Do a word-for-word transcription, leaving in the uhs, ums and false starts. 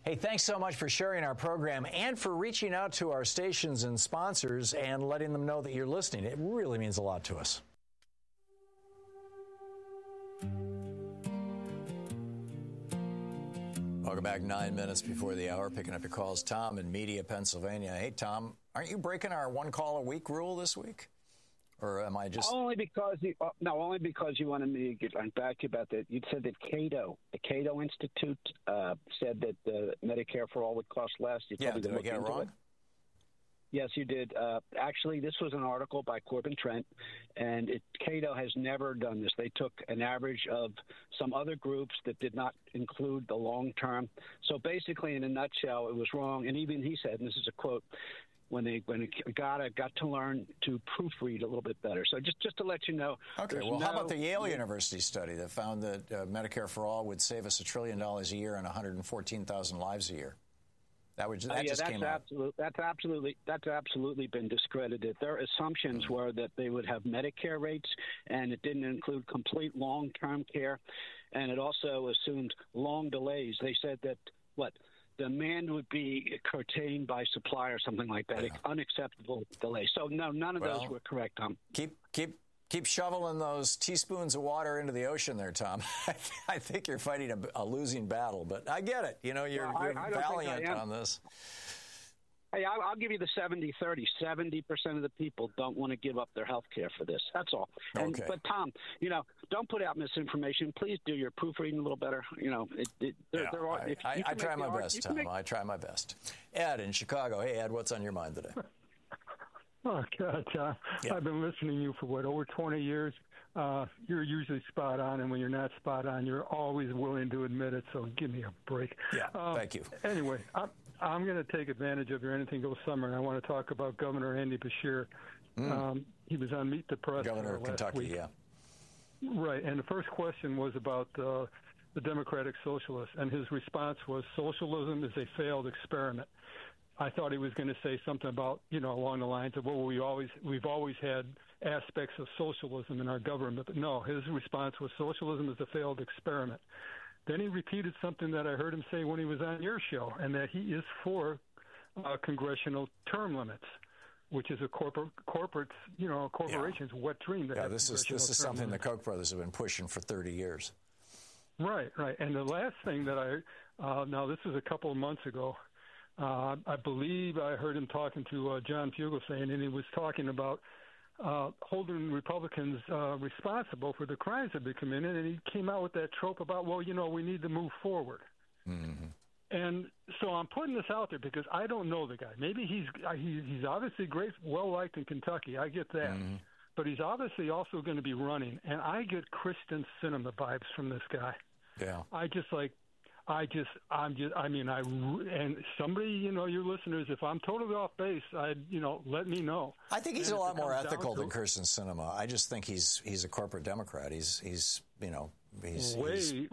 Hey, thanks so much for sharing our program and for reaching out to our stations and sponsors and letting them know that you're listening. It really means a lot to us. Welcome back. Nine minutes before the hour, picking up your calls. Tom in Media, Pennsylvania. Hey, Tom, aren't you breaking our one call a week rule this week? Or am I just only because you, uh, no, only because you wanted me to get back to you about that. You said that Cato, the Cato Institute, uh, said that the Medicare for all would cost less. You yeah, did I get it wrong? It. Yes, you did. Uh, actually, this was an article by Corbin Trent, and it, Cato has never done this. They took an average of some other groups that did not include the long term. So basically, in a nutshell, it was wrong. And even he said, and this is a quote, when they when Agata got to learn to proofread a little bit better. So just, just to let you know. Okay, well, no, how about the Yale University study that found that uh, Medicare for all would save us a trillion dollars a year and one hundred fourteen thousand lives a year? That would that uh, yeah, just that's came absolute, out. That's absolutely that's absolutely been discredited. Their assumptions mm-hmm. were that they would have Medicare rates, and it didn't include complete long-term care, and it also assumed long delays. They said that what demand would be curtailed by supply or something like that. Yeah. Unacceptable delay. So no, none of well, those were correct, Tom. Keep keep. Keep shoveling those teaspoons of water into the ocean there, Tom. I think you're fighting a, a losing battle, but I get it. You know, you're, well, you're I, I valiant on this. Hey, I'll, I'll give you the seventy thirty. seventy percent of the people don't want to give up their health care for this. That's all. And, okay. But, Tom, you know, don't put out misinformation. Please do your proofreading a little better. You know, it, it, there, yeah, there are, I, if I, I try my art, best, Tom. Make... I try my best. Ed in Chicago. Hey, Ed, what's on your mind today? Oh, God, uh, yeah. I've been listening to you for, what, over twenty years. Uh, you're usually spot on, and when you're not spot on, you're always willing to admit it, so give me a break. Yeah, um, thank you. Anyway, I'm, I'm going to take advantage of your Anything Goes summer, and I want to talk about Governor Andy Beshear. Mm. Um, he was on Meet the Press Governor of last Kentucky, week. yeah. Right, and the first question was about uh, the Democratic Socialists, and his response was, socialism is a failed experiment. I thought he was going to say something about, you know, along the lines of, well, we always, we've always had aspects of socialism in our government. But no, his response was socialism is a failed experiment. Then he repeated something that I heard him say when he was on your show, and that he is for uh, congressional term limits, which is a corporate, corporate, you know, corporation's yeah. wet dream. Yeah, this is this is something limits. The Koch brothers have been pushing for thirty years. Right, right. And the last thing that I, uh, now this was a couple of months ago, Uh, I believe I heard him talking to uh, John Fugelsang, and he was talking about uh, holding Republicans uh, responsible for the crimes that they committed, and he came out with that trope about, well, you know, we need to move forward. Mm-hmm. And so I'm putting this out there because I don't know the guy. Maybe he's he, he's obviously great, well-liked in Kentucky. I get that. Mm-hmm. But he's obviously also going to be running, and I get Kristen Sinema vibes from this guy. Yeah. I just like, I just, I'm just, I mean, I, and somebody, you know, your listeners, if I'm totally off base, I, you know, let me know. I think he's and a lot more ethical to, than Kirsten Sinema. I just think he's, he's a corporate Democrat. He's, he's, you know, he's way, he's,